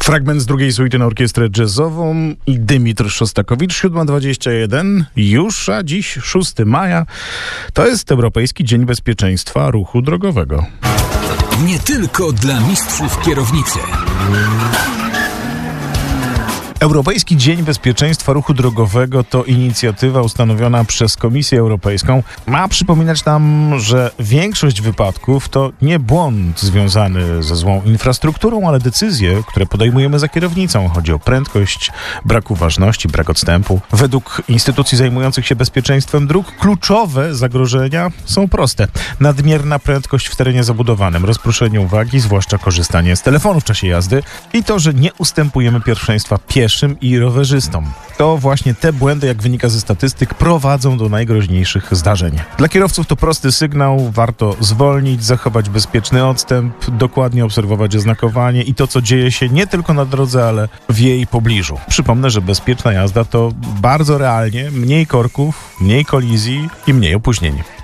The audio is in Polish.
Fragment z drugiej suity na orkiestrę jazzową i Dymitr Szostakowicz, 7:21 już, a dziś 6 maja. To jest Europejski Dzień Bezpieczeństwa Ruchu Drogowego. Nie tylko dla mistrzów kierownicy. Europejski Dzień Bezpieczeństwa Ruchu Drogowego to inicjatywa ustanowiona przez Komisję Europejską. Ma przypominać nam, że większość wypadków to nie błąd związany ze złą infrastrukturą, ale decyzje, które podejmujemy za kierownicą. Chodzi o prędkość, brak uważności, brak odstępu. Według instytucji zajmujących się bezpieczeństwem dróg kluczowe zagrożenia są proste. Nadmierna prędkość w terenie zabudowanym, rozproszenie uwagi, zwłaszcza korzystanie z telefonu w czasie jazdy i to, że nie ustępujemy pierwszeństwa pieszym i rowerzystom. To właśnie te błędy, jak wynika ze statystyk, prowadzą do najgroźniejszych zdarzeń. Dla kierowców to prosty sygnał, warto zwolnić, zachować bezpieczny odstęp, dokładnie obserwować oznakowanie i to, co dzieje się nie tylko na drodze, ale w jej pobliżu. Przypomnę, że bezpieczna jazda to bardzo realnie mniej korków, mniej kolizji i mniej opóźnień.